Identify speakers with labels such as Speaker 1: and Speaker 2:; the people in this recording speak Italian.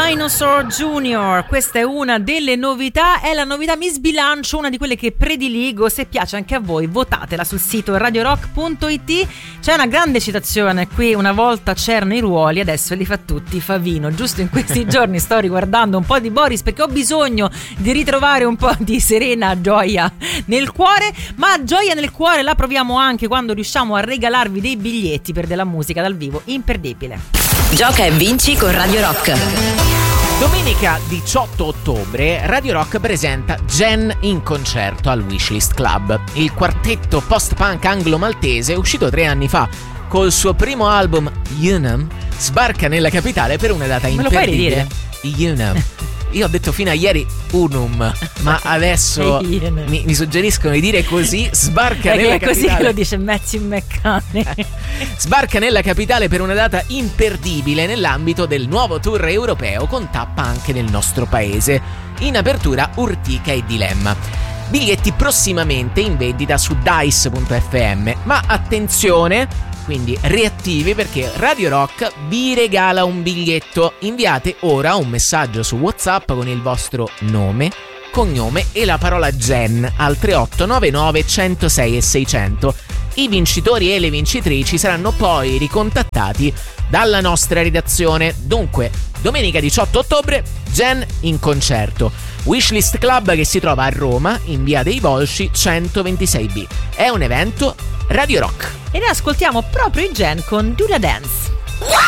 Speaker 1: Dinosaur Jr., questa è una delle novità, è la novità mi sbilancio, una di quelle che prediligo. Se piace anche a voi votatela sul sito radiorock.it. C'è una grande citazione qui: una volta c'erano i ruoli, adesso li fa tutti Favino. Giusto in questi giorni sto riguardando un po' di Boris perché ho bisogno di ritrovare un po' di serena gioia nel cuore, ma gioia nel cuore la proviamo anche quando riusciamo a regalarvi dei biglietti per della musica dal vivo imperdibile.
Speaker 2: Gioca e vinci con Radio Rock.
Speaker 3: Domenica 18 ottobre Radio Rock presenta Gen in concerto al Wishlist Club. Il quartetto post-punk anglo-maltese, uscito 3 anni fa col suo primo album Unum, sbarca nella capitale per una data imperdibile. Unum. Io ho detto fino a ieri Unum, ma adesso mi suggeriscono di dire così. Sbarca nella capitale.
Speaker 1: Così che lo dice Matthew McConaughey.
Speaker 3: Sbarca nella capitale per una data imperdibile nell'ambito del nuovo tour europeo, con tappa anche nel nostro paese. In apertura Urtica e Dilemma. Biglietti prossimamente in vendita su dice.fm, ma attenzione, quindi reattivi, perché Radio Rock vi regala un biglietto. Inviate ora un messaggio su WhatsApp con il vostro nome, cognome e la parola Gen al 3899 106 e 600. I vincitori e le vincitrici saranno poi ricontattati dalla nostra redazione. Dunque, domenica 18 ottobre, Gen in concerto. Wishlist Club, che si trova a Roma, in via dei Volsci 126B. È un evento Radio Rock.
Speaker 1: E noi ascoltiamo proprio i Gen con Do the Dance.